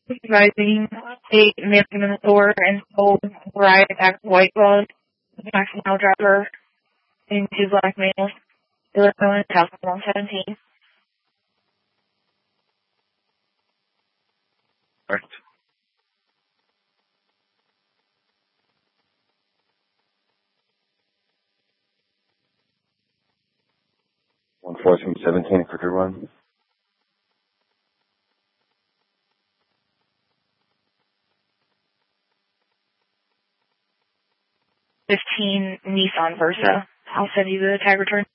Supervising a Minotaur and sold ride back to White Claws, maximum mile driver into Black Males, Illinois, South 117. Correct. One four from 17 for 1. 15 Nissan Versa. I'll send you the tag return.